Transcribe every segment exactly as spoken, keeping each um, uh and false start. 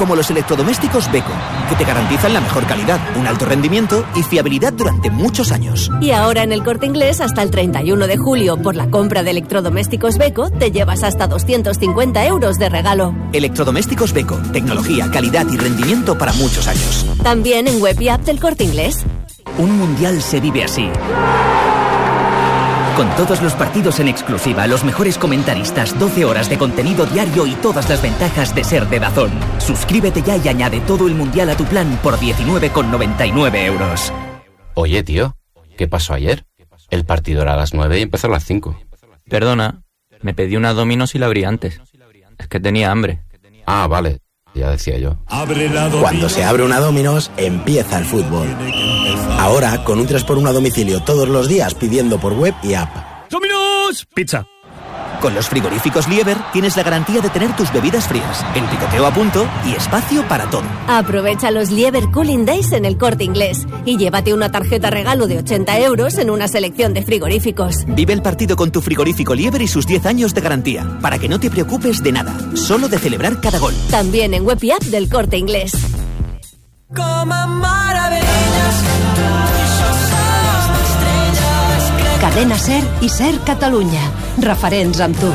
como los electrodomésticos Beko, que te garantizan la mejor calidad, un alto rendimiento y fiabilidad durante muchos años. Y ahora en El Corte Inglés, hasta el treinta y uno de julio, por la compra de electrodomésticos Beko, te llevas hasta doscientos cincuenta euros de regalo. Electrodomésticos Beko, tecnología, calidad y rendimiento para muchos años. También en web y app del Corte Inglés. Un mundial se vive así. Con todos los partidos en exclusiva, los mejores comentaristas, doce horas de contenido diario y todas las ventajas de ser de DAZN. Suscríbete ya y añade todo el mundial a tu plan por diecinueve con noventa y nueve euros. Oye, tío, ¿qué pasó ayer? El partido era a las nueve y empezó a las cinco. Perdona, me pedí una Domino's y la abrí antes. Es que tenía hambre. Ah, vale, ya decía yo. Cuando se abre una Domino's, empieza el fútbol. Ahora, con un tres por uno a domicilio todos los días pidiendo por web y app. ¡Domino's! Pizza. Con los frigoríficos Lieber tienes la garantía de tener tus bebidas frías, el picoteo a punto y espacio para todo. Aprovecha los Lieber Cooling Days en El Corte Inglés y llévate una tarjeta regalo de ochenta euros en una selección de frigoríficos. Vive el partido con tu frigorífico Lieber y sus diez años de garantía, para que no te preocupes de nada, solo de celebrar cada gol. También en web y app del Corte Inglés. Cadena SER i SER Catalunya. Referents amb tu.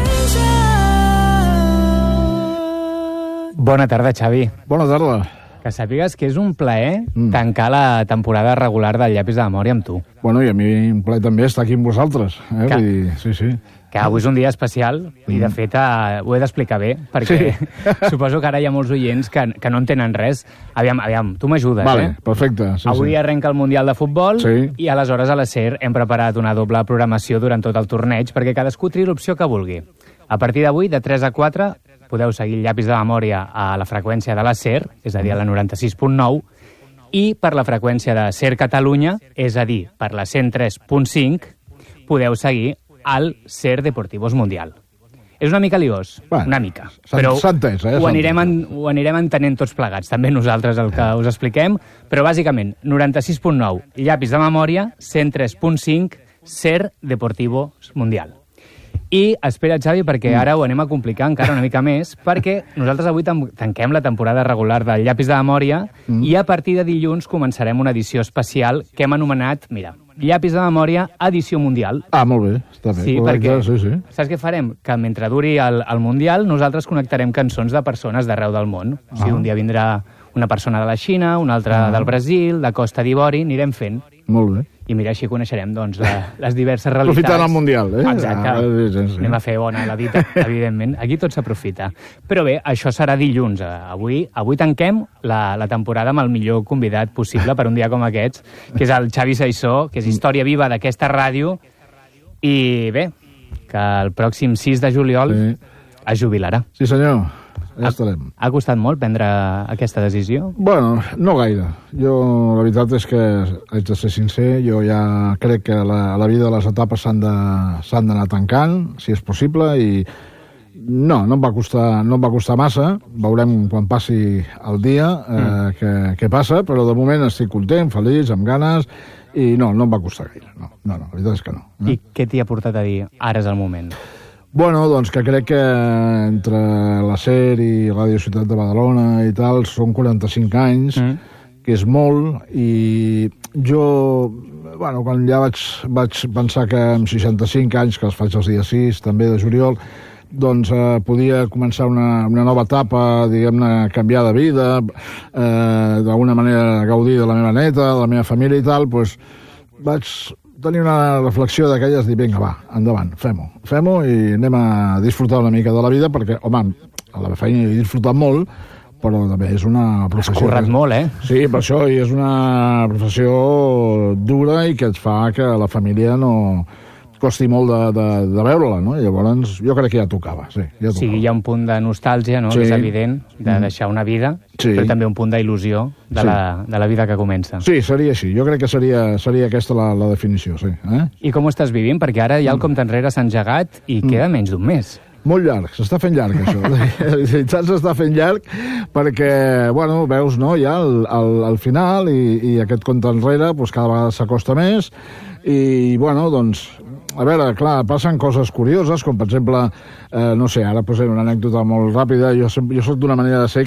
Bona tarda, Xavi. Bona tarda. Que sàpigues que és un plaer mm. tancar la temporada regular del Llapis de Memòria amb tu. Bueno, i a mi un plaer també estar aquí amb vosaltres. Eh? Que, Vull dir, sí, sí. que avui és un dia especial mm. i, de fet, uh, ho he d'explicar bé, perquè sí. suposo que ara hi ha molts oients que, que no entenen res. Aviam, aviam, tu m'ajudes, vale, eh? Perfecte. Sí, avui sí. arrenca el Mundial de Futbol sí. i aleshores a la SER hem preparat una doble programació durant tot el torneig perquè cadascú triï l'opció que vulgui. A partir d'avui, de tres a quatre, podeu seguir el Llapis de Memòria a la freqüència de la SER, és a dir, a la noranta-sis punt nou, i per la freqüència de SER Catalunya, és a dir, per la cent tres punt cinc, podeu seguir el SER Deportivos Mundial. És una mica liós, bueno, una mica, però entès, eh? ho, anirem en, ho anirem entenent tots plegats, també nosaltres el que us expliquem, però bàsicament, noranta-sis punt nou, Llapis de Memòria, cent tres punt cinc, SER Deportivos Mundial. I espera, Xavi, perquè ara ho anem a complicar encara una mica més, perquè nosaltres avui tanquem la temporada regular del Llapis de Memòria mm. i a partir de dilluns començarem una edició especial que hem anomenat, mira, Llapis de Memòria Edició Mundial. Ah, molt bé, està bé. Sí, correcte, perquè, sí, sí. saps què farem? Que mentre duri el, el Mundial, nosaltres connectarem cançons de persones d'arreu del món. O sigui, ah. un dia vindrà una persona de la Xina, una altra ah. del Brasil, de Costa d'Ivori, anirem fent. Molt bé. I mira, així coneixerem doncs, la, les diverses realitats. Aprofitant el Mundial, eh? Exacte. Ah, sí, sí. Anem a fer bona la dita, evidentment. Aquí tot s'aprofita. Però bé, això serà dilluns. Avui avui tanquem la, la temporada amb el millor convidat possible per un dia com aquests, que és el Xavi Saissó, que és història viva d'aquesta ràdio. I bé, que el pròxim sis de juliol sí. es jubilarà. Sí, senyor. Ja estarem. Ha, ha costat molt prendre aquesta decisió? Bueno, no gaire. Jo, la veritat és que, haig de ser sincer, jo ja crec que la, la vida de les etapes s'han d'anar tancant, si és possible, i no, no em va costar, no em va costar massa. Veurem quan passi el dia eh, mm. que, que passa, però de moment estic content, feliç, amb ganes, i no, no em va costar gaire. No, no, no la veritat és que no. no. I què t'hi ha portat a dir ara és el moment? Bueno, doncs que crec que entre la SER i Ràdio Ciutat de Badalona i tal són quaranta-cinc anys, mm. que és molt, i jo, bueno, quan ja vaig, vaig pensar que amb seixanta-cinc anys, que els faig els dies sis, també de juliol, doncs eh, podia començar una, una nova etapa, diguem-ne, canviar de vida, eh, d'alguna manera gaudir de la meva neta, de la meva família i tal, doncs vaig tenir una reflexió d'aquelles, dir, vinga, va, endavant, fem-ho, fem-ho i anem a disfrutar una mica de la vida, perquè, home, a la feina he disfrutat molt, però també és una professió... Has currat molt, eh? Sí, per això, i és una professió dura i que et fa que la família no costi molt de, de, de veure-la, no? I llavors jo crec que ja tocava, sí. Ja tocava. Sí, hi ha un punt de nostàlgia, no?, sí. que és evident, de deixar una vida, sí. però també un punt d'il·lusió de, sí. la, de la vida que comença. Sí, seria així. Jo crec que seria, seria aquesta la, la definició, sí. Eh? I com ho estàs vivint? Perquè ara ja el compte enrere s'ha engegat i mm. queda menys d'un mes. Molt llarg, s'està fent llarg, això. S'està fent llarg perquè, bueno, veus, no?, ja al, al, al final i, i aquest compte enrere pues, cada vegada s'acosta més i, bueno, doncs, a veure, clar, passen coses curioses, com per exemple, eh, no sé, ara posaré una anècdota molt ràpida, jo, jo soc d'una manera de ser